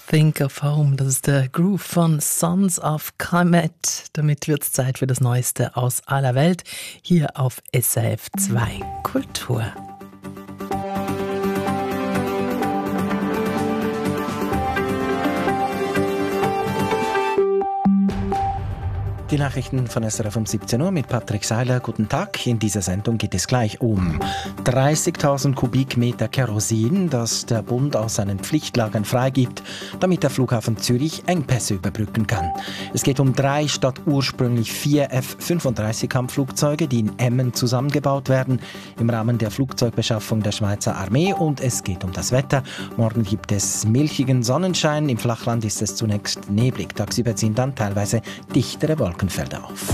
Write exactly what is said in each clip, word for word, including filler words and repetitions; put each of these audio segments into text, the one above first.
Think of Home, das ist der Groove von Sons of Kemet. Damit wird es Zeit für das Neueste aus aller Welt, hier auf S R F zwei Kultur. Die Nachrichten von S R F um siebzehn Uhr mit Patrick Seiler. Guten Tag. In dieser Sendung geht es gleich um dreißigtausend Kubikmeter Kerosin, das der Bund aus seinen Pflichtlagern freigibt, damit der Flughafen Zürich Engpässe überbrücken kann. Es geht um drei statt ursprünglich vier F fünfunddreißig Kampfflugzeuge, die in Emmen zusammengebaut werden, im Rahmen der Flugzeugbeschaffung der Schweizer Armee. Und es geht um das Wetter. Morgen gibt es milchigen Sonnenschein. Im Flachland ist es zunächst neblig. Tagsüber ziehen dann teilweise dichtere Wolken auf.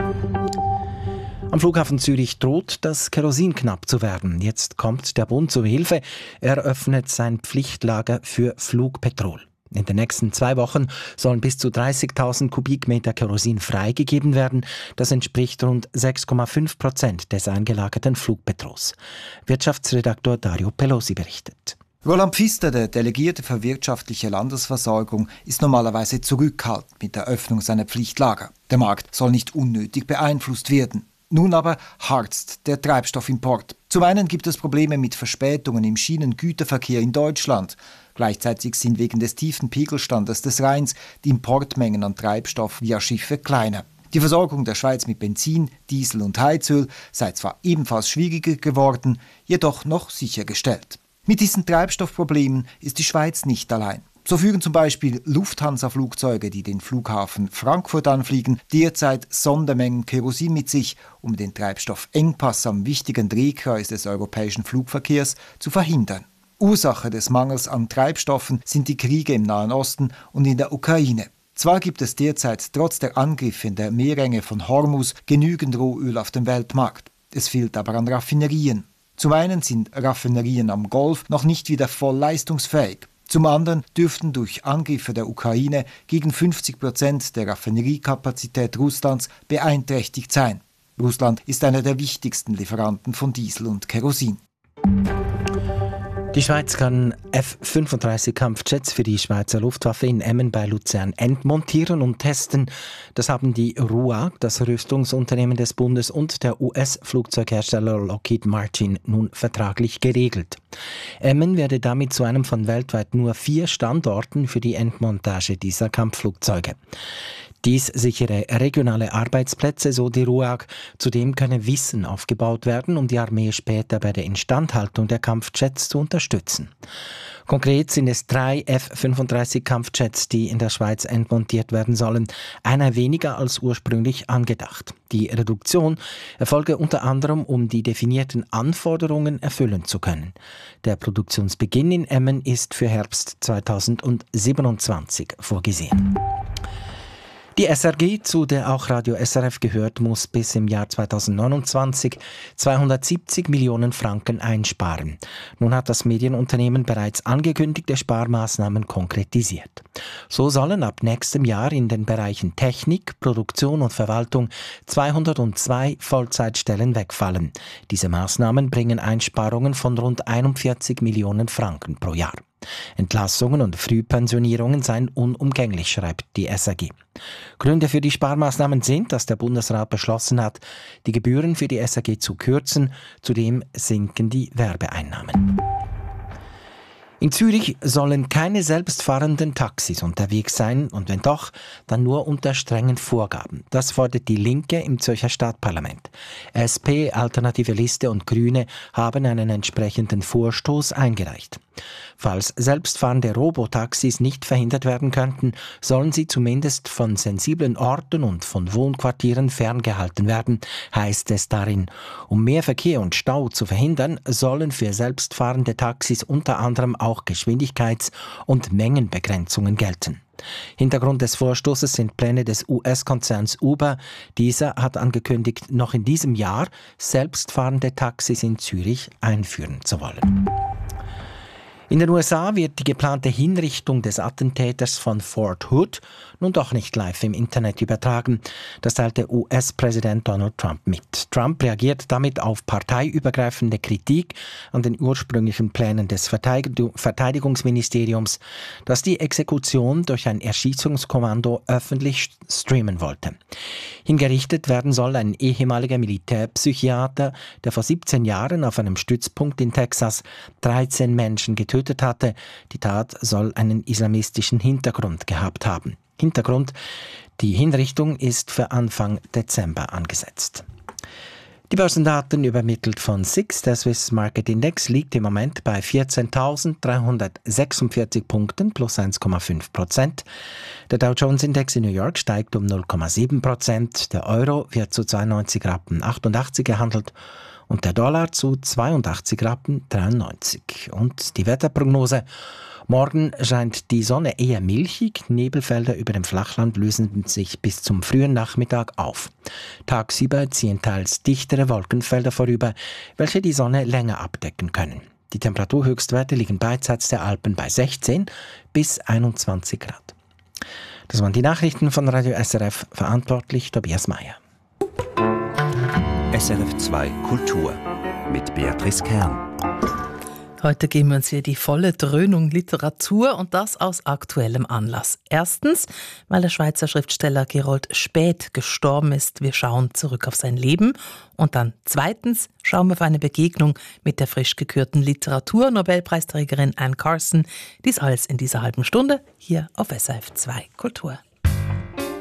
Am Flughafen Zürich droht das Kerosin knapp zu werden. Jetzt kommt der Bund zur Hilfe. Er öffnet sein Pflichtlager für Flugpetrol. In den nächsten zwei Wochen sollen bis zu dreißigtausend Kubikmeter Kerosin freigegeben werden. Das entspricht rund sechs Komma fünf Prozent des eingelagerten Flugpetrols. Wirtschaftsredaktor Dario Pelosi berichtet. Roland Pfister, der Delegierte für wirtschaftliche Landesversorgung, ist normalerweise zurückhaltend mit der Öffnung seiner Pflichtlager. Der Markt soll nicht unnötig beeinflusst werden. Nun aber harzt der Treibstoffimport. Zum einen gibt es Probleme mit Verspätungen im Schienengüterverkehr in Deutschland. Gleichzeitig sind wegen des tiefen Pegelstandes des Rheins die Importmengen an Treibstoff via Schiffe kleiner. Die Versorgung der Schweiz mit Benzin, Diesel und Heizöl sei zwar ebenfalls schwieriger geworden, jedoch noch sichergestellt. Mit diesen Treibstoffproblemen ist die Schweiz nicht allein. So führen zum Beispiel Lufthansa-Flugzeuge, die den Flughafen Frankfurt anfliegen, derzeit Sondermengen Kerosin mit sich, um den Treibstoffengpass am wichtigen Drehkreuz des europäischen Flugverkehrs zu verhindern. Ursache des Mangels an Treibstoffen sind die Kriege im Nahen Osten und in der Ukraine. Zwar gibt es derzeit trotz der Angriffe in der Meerenge von Hormuz genügend Rohöl auf dem Weltmarkt. Es fehlt aber an Raffinerien. Zum einen sind Raffinerien am Golf noch nicht wieder voll leistungsfähig. Zum anderen dürften durch Angriffe der Ukraine gegen fünfzig Prozent der Raffineriekapazität Russlands beeinträchtigt sein. Russland ist einer der wichtigsten Lieferanten von Diesel und Kerosin. Die Schweiz kann F fünfunddreißig Kampfjets für die Schweizer Luftwaffe in Emmen bei Luzern entmontieren und testen. Das haben die R U A G, das Rüstungsunternehmen des Bundes, und der U S-Flugzeughersteller Lockheed Martin nun vertraglich geregelt. Emmen werde damit zu einem von weltweit nur vier Standorten für die Endmontage dieser Kampfflugzeuge. Dies sichere regionale Arbeitsplätze, so die R U A G. Zudem könne Wissen aufgebaut werden, um die Armee später bei der Instandhaltung der Kampfjets zu unterstützen. Konkret sind es drei F fünfunddreißig Kampfjets, die in der Schweiz entmontiert werden sollen, einer weniger als ursprünglich angedacht. Die Reduktion erfolge unter anderem, um die definierten Anforderungen erfüllen zu können. Der Produktionsbeginn in Emmen ist für Herbst zweitausendsiebenundzwanzig vorgesehen. Die S R G, zu der auch Radio S R F gehört, muss bis im Jahr zweitausendneunundzwanzig zweihundertsiebzig Millionen Franken einsparen. Nun hat das Medienunternehmen bereits angekündigte Sparmaßnahmen konkretisiert. So sollen ab nächstem Jahr in den Bereichen Technik, Produktion und Verwaltung zweihundertzwei Vollzeitstellen wegfallen. Diese Maßnahmen bringen Einsparungen von rund einundvierzig Millionen Franken pro Jahr. Entlassungen und Frühpensionierungen seien unumgänglich, schreibt die S R G. Gründe für die Sparmaßnahmen sind, dass der Bundesrat beschlossen hat, die Gebühren für die S R G zu kürzen. Zudem sinken die Werbeeinnahmen. In Zürich sollen keine selbstfahrenden Taxis unterwegs sein und wenn doch, dann nur unter strengen Vorgaben. Das fordert die Linke im Zürcher Stadtparlament. S P, Alternative Liste und Grüne haben einen entsprechenden Vorstoß eingereicht. Falls selbstfahrende Robotaxis nicht verhindert werden könnten, sollen sie zumindest von sensiblen Orten und von Wohnquartieren ferngehalten werden, heißt es darin. Um mehr Verkehr und Stau zu verhindern, sollen für selbstfahrende Taxis unter anderem auch Geschwindigkeits- und Mengenbegrenzungen gelten. Hintergrund des Vorstoßes sind Pläne des U S-Konzerns Uber. Dieser hat angekündigt, noch in diesem Jahr selbstfahrende Taxis in Zürich einführen zu wollen. In den U S A wird die geplante Hinrichtung des Attentäters von Fort Hood nun doch nicht live im Internet übertragen. Das teilte U S-Präsident Donald Trump mit. Trump reagiert damit auf parteiübergreifende Kritik an den ursprünglichen Plänen des Verteidigungsministeriums, das die Exekution durch ein Erschießungskommando öffentlich streamen wollte. Hingerichtet werden soll ein ehemaliger Militärpsychiater, der vor siebzehn Jahren auf einem Stützpunkt in Texas dreizehn Menschen getötet hatte. Die Tat soll einen islamistischen Hintergrund gehabt haben. Hintergrund: die Hinrichtung ist für Anfang Dezember angesetzt. Die Börsendaten übermittelt von S I X. Der Swiss Market Index liegt im Moment bei vierzehntausenddreihundertsechsundvierzig Punkten, plus eins Komma fünf Prozent. Der Dow Jones Index in New York steigt um null Komma sieben Prozent. Der Euro wird zu zweiundneunzig Rappen achtundachtzig gehandelt und der Dollar zu zweiundachtzig Rappen dreiundneunzig. Und die Wetterprognose: Morgen scheint die Sonne eher milchig, Nebelfelder über dem Flachland lösen sich bis zum frühen Nachmittag auf. Tagsüber ziehen teils dichtere Wolkenfelder vorüber, welche die Sonne länger abdecken können. Die Temperaturhöchstwerte liegen beidseits der Alpen bei sechzehn bis einundzwanzig Grad. Das waren die Nachrichten von Radio S R F, verantwortlich Tobias Meyer. S R F zwei Kultur mit Beatrice Kern. Heute geben wir uns hier die volle Dröhnung Literatur und das aus aktuellem Anlass. Erstens, weil der Schweizer Schriftsteller Gerold Späth gestorben ist. Wir schauen zurück auf sein Leben. Und dann zweitens schauen wir auf eine Begegnung mit der frisch gekürten Literatur-Nobelpreisträgerin Anne Carson. Dies alles in dieser halben Stunde hier auf S R F zwei Kultur.